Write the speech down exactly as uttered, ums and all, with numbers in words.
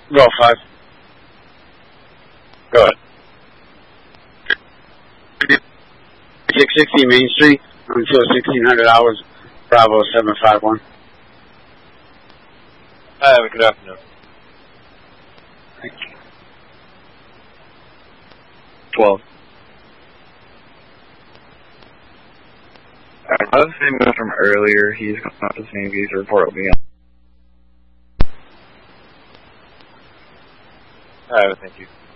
Go five. Go ahead. six sixty Main Street until sixteen hundred hours. Bravo seven five one. Hi, good afternoon. Thank you. twelve. Uh, I was the same from earlier. He's not the same. He's report will be on. Alright, thank you.